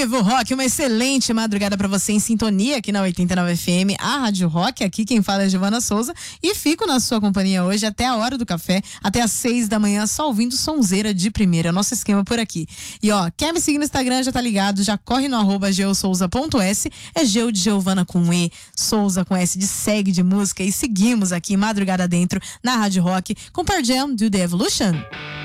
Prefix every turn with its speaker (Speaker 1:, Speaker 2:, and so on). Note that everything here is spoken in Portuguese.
Speaker 1: Vivo Rock, uma excelente madrugada pra você em sintonia aqui na 89 FM, a Rádio Rock. Aqui quem fala é Giovana Souza e fico na sua companhia hoje até a hora do café, até às 6 da manhã, só ouvindo sonzeira de primeira, nosso esquema por aqui. E ó, quer me seguir no Instagram, já tá ligado, já corre no @geosouza.s, é Geo de Giovana com E, Souza com S de segue de música, e seguimos aqui madrugada dentro na Rádio Rock com Pearl Jam do The Evolution.